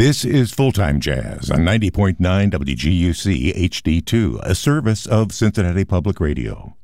This is Full-Time Jazz on 90.9 WGUC HD2, a service of Cincinnati Public Radio.